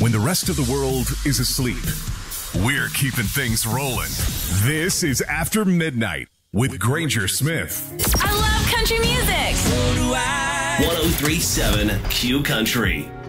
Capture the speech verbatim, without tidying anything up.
When the rest of the world is asleep, we're keeping things rolling. This is After Midnight with Granger Smith. I love country music. So do I. one oh three point seven Q Country.